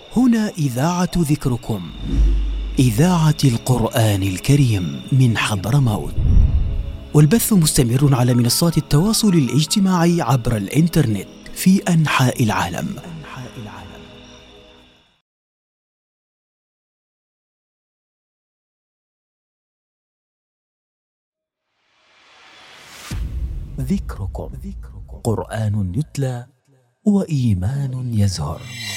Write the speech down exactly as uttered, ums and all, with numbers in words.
هنا إذاعة ذكركم، إذاعة القرآن الكريم من حضرموت، والبث مستمر على منصات التواصل الاجتماعي عبر الإنترنت في أنحاء العالم. ذكركم، قرآن يتلى وإيمان يزهر.